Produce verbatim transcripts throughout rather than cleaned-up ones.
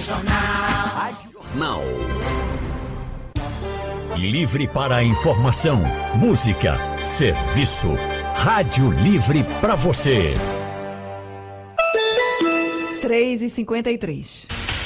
Jornal. Livre para a informação, música, serviço. Rádio Livre para você. três e cinquenta e três.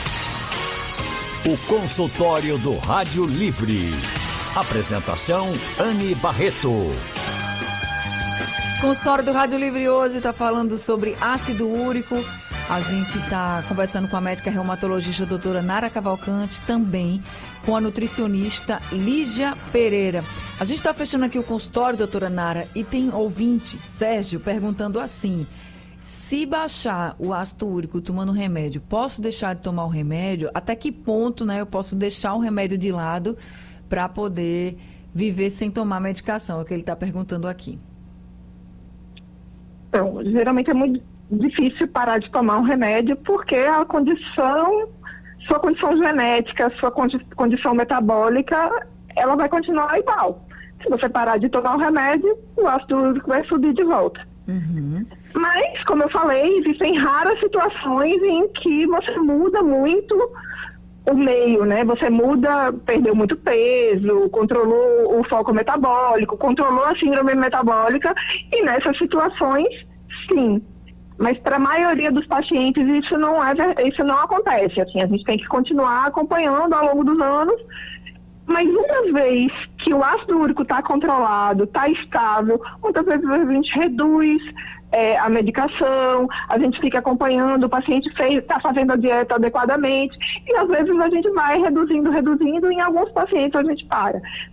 O consultório do Rádio Livre. Apresentação Anne Barreto. Consultório do Rádio Livre hoje está falando sobre ácido úrico. A gente está conversando com a médica reumatologista doutora Nara Cavalcante, também com a nutricionista Lígia Pereira. A gente está fechando aqui o consultório, doutora Nara, e tem ouvinte, Sérgio, perguntando assim: se baixar o ácido úrico tomando remédio, posso deixar de tomar o remédio? Até que ponto, né, eu posso deixar o remédio de lado para poder viver sem tomar medicação? É o que ele está perguntando aqui. Então, geralmente é muito difícil parar de tomar um remédio porque a condição, sua condição genética, sua condi- condição metabólica, ela vai continuar igual. Se você parar de tomar o remédio, o ácido úrico vai subir de volta. Uhum. Mas, como eu falei, existem raras situações em que você muda muito o meio, né? Você muda, perdeu muito peso, controlou o foco metabólico, controlou a síndrome metabólica, e nessas situações, sim. Mas para a maioria dos pacientes isso não, é, isso não acontece. Assim, a gente tem que continuar acompanhando ao longo dos anos, mas uma vez que o ácido úrico está controlado, está estável, muitas vezes a gente reduz é, a medicação, a gente fica acompanhando, o paciente está fazendo a dieta adequadamente, e às vezes a gente vai reduzindo, reduzindo, e em alguns pacientes a gente para.